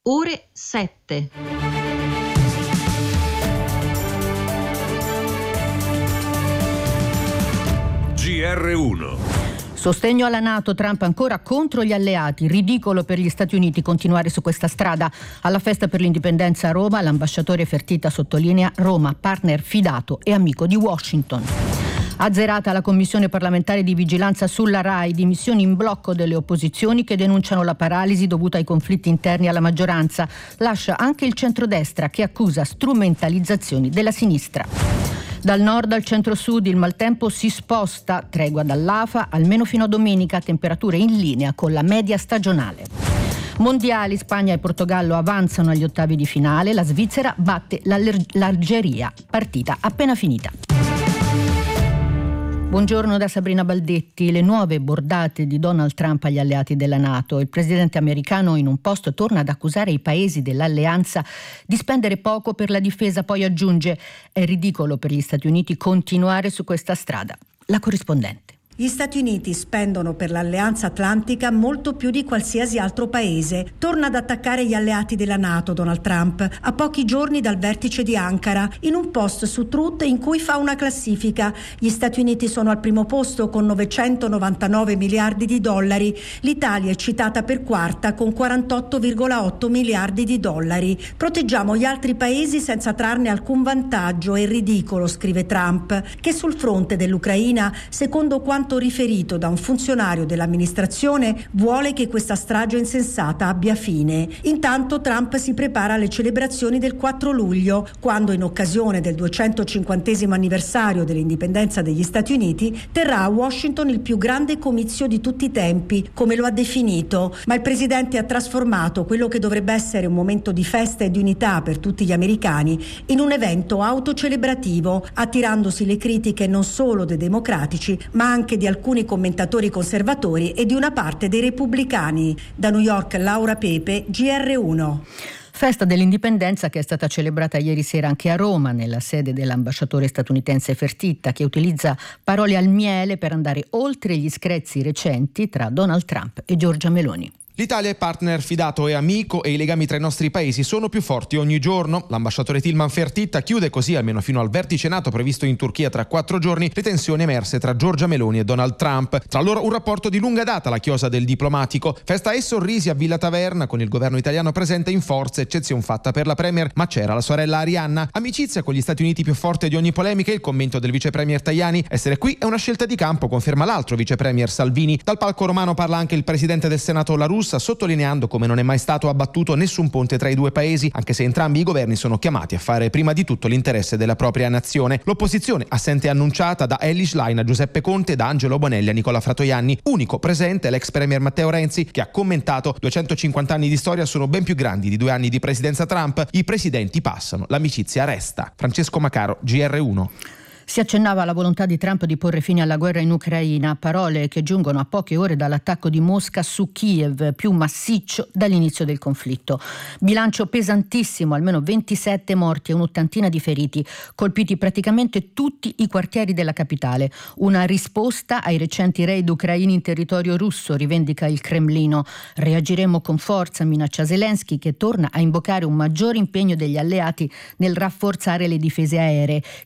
ore 7. GR1. Sostegno alla NATO, Trump ancora contro gli alleati, ridicolo per gli Stati Uniti continuare su questa strada. Alla festa per l'indipendenza a Roma, l'ambasciatore Fertitta sottolinea: Roma, partner fidato e amico di Washington. Azzerata la commissione parlamentare di vigilanza sulla RAI, dimissioni in blocco delle opposizioni che denunciano la paralisi dovuta ai conflitti interni alla maggioranza. Lascia anche il centrodestra che accusa strumentalizzazioni della sinistra. Dal nord al centro-sud il maltempo si sposta, tregua dall'AFA almeno fino a domenica, temperature in linea con la media stagionale. Mondiali, Spagna e Portogallo avanzano agli ottavi di finale, la Svizzera batte l'Algeria, partita appena finita. Buongiorno da Sabrina Baldetti. Le nuove bordate di Donald Trump agli alleati della NATO. Il presidente americano in un post torna ad accusare i paesi dell'alleanza di spendere poco per la difesa, poi aggiunge: è ridicolo per gli Stati Uniti continuare su questa strada. La corrispondente. Gli Stati Uniti spendono per l'Alleanza Atlantica molto più di qualsiasi altro paese. Torna ad attaccare gli alleati della NATO Donald Trump, a pochi giorni dal vertice di Ankara, in un post su Truth in cui fa una classifica. Gli Stati Uniti sono al primo posto con 999 miliardi di dollari. L'Italia è citata per quarta con 48,8 miliardi di dollari. Proteggiamo gli altri paesi senza trarne alcun vantaggio. È ridicolo, scrive Trump, che sul fronte dell'Ucraina, secondo quanto riferito da un funzionario dell'amministrazione, vuole che questa strage insensata abbia fine. Intanto Trump si prepara alle celebrazioni del 4 luglio, quando in occasione del 250° anniversario dell'indipendenza degli Stati Uniti terrà a Washington il più grande comizio di tutti i tempi, come lo ha definito. Ma il presidente ha trasformato quello che dovrebbe essere un momento di festa e di unità per tutti gli americani in un evento autocelebrativo, attirandosi le critiche non solo dei democratici, ma anche di alcuni commentatori conservatori e di una parte dei repubblicani. Da New York, Laura Pepe, GR1. Festa dell'indipendenza che è stata celebrata ieri sera anche a Roma, nella sede dell'ambasciatore statunitense Fertitta, che utilizza parole al miele per andare oltre gli screzi recenti tra Donald Trump e Giorgia Meloni. L'Italia è partner fidato e amico e i legami tra i nostri paesi sono più forti ogni giorno. L'ambasciatore Tilman Fertitta chiude così, almeno fino al vertice NATO previsto in Turchia tra 4 giorni, le tensioni emerse tra Giorgia Meloni e Donald Trump. Tra loro un rapporto di lunga data, la chiosa del diplomatico. Festa e sorrisi a Villa Taverna, con il governo italiano presente in forza, eccezion fatta per la premier, ma c'era la sorella Arianna. Amicizia con gli Stati Uniti più forte di ogni polemica, il commento del vice premier Tajani: essere qui è una scelta di campo, conferma l'altro vice premier Salvini. Dal palco romano parla anche il presidente del Senato La Russa, sottolineando come non è mai stato abbattuto nessun ponte tra i due paesi, anche se entrambi i governi sono chiamati a fare prima di tutto l'interesse della propria nazione. L'opposizione assente annunciata da Elly Schlein a Giuseppe Conte, da Angelo Bonelli a Nicola Fratoianni. Unico presente l'ex premier Matteo Renzi, che ha commentato: 250 anni di storia sono ben più grandi di 2 anni di presidenza Trump, i presidenti passano, l'amicizia resta. Francesco Macaro, GR1. Si accennava alla volontà di Trump di porre fine alla guerra in Ucraina, parole che giungono a poche ore dall'attacco di Mosca su Kiev, più massiccio dall'inizio del conflitto. Bilancio pesantissimo, almeno 27 morti e un'ottantina di feriti, colpiti praticamente tutti i quartieri della capitale. Una risposta ai recenti raid ucraini in territorio russo, rivendica il Cremlino. Reagiremo con forza, minaccia Zelensky, che torna a invocare un maggiore impegno degli alleati nel rafforzare le difese aeree.